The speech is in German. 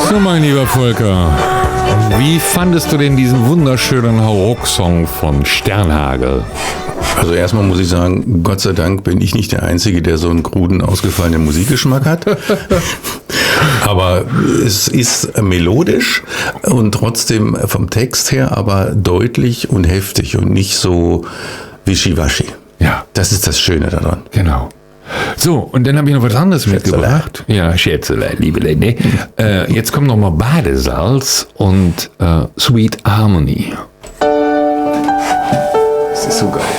So, mein lieber Volker, wie fandest du denn diesen wunderschönen Hauruck-Song von Sternhagel? Also erstmal muss ich sagen, Gott sei Dank bin ich nicht der Einzige, der so einen kruden, ausgefallenen Musikgeschmack hat. Aber es ist melodisch und trotzdem vom Text her aber deutlich und heftig und nicht so wischiwaschi. Ja. Das ist das Schöne daran. Genau. So, und dann habe ich noch was anderes mitgebracht. Ja, Schätzele, liebe Lady. Jetzt kommt noch mal Badesalz und Sweet Harmony. Das ist so geil.